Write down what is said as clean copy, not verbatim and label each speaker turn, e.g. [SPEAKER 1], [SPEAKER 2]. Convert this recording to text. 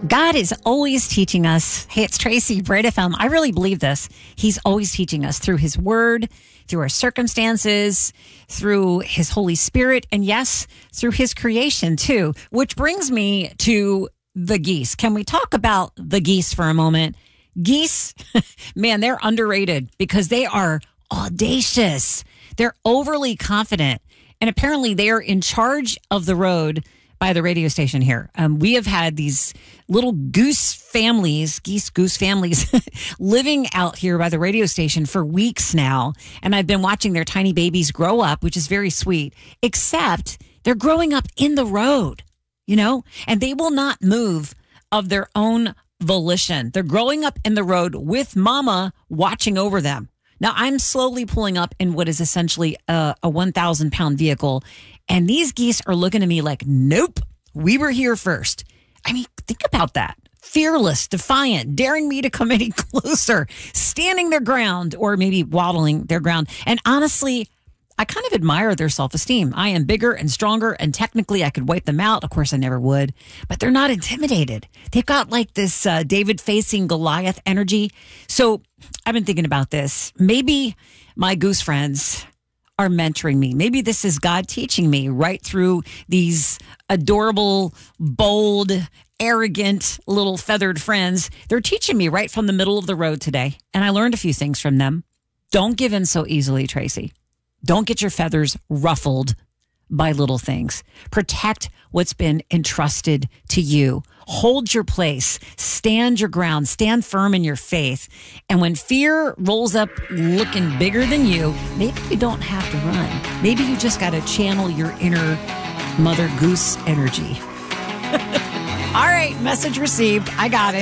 [SPEAKER 1] God is always teaching us. Hey, it's Tracy, Bright FM. I really believe this. He's always teaching us through his word, through our circumstances, through his Holy Spirit, and yes, through his creation too, which brings me to the geese. Can we talk about the geese for a moment? Geese, man, they're underrated because they are audacious. They're overly confident. And apparently they are in charge of the road by the radio station here. We have had these little goose families living out here by the radio station for weeks now. And I've been watching their tiny babies grow up, which is very sweet, except they're growing up in the road, you know, and they will not move of their own volition. They're growing up in the road with mama watching over them. Now, I'm slowly pulling up in what is essentially a 1,000-pound vehicle, and these geese are looking at me like, nope, we were here first. I mean, think about that. Fearless, defiant, daring me to come any closer, standing their ground, or maybe waddling their ground. And honestly, I kind of admire their self-esteem. I am bigger and stronger, and technically I could wipe them out. Of course, I never would. But they're not intimidated. They've got like this David facing Goliath energy. So I've been thinking about this. Maybe my goose friends are mentoring me. Maybe this is God teaching me right through these adorable, bold, arrogant little feathered friends. They're teaching me right from the middle of the road today. And I learned a few things from them. Don't give in so easily, Tracy. Don't get your feathers ruffled by little things. Protect what's been entrusted to you. Hold your place. Stand your ground. Stand firm in your faith. And when fear rolls up looking bigger than you, maybe you don't have to run. Maybe you just got to channel your inner Mother Goose energy. All right, message received. I got it.